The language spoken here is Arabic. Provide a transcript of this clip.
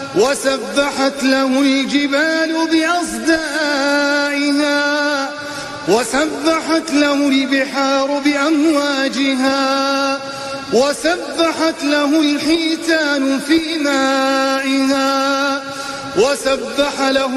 وسبحت له الجبال بأصدائها وسبحت له البحار بأمواجها وسبحت له الحيتان في مائها وسبح له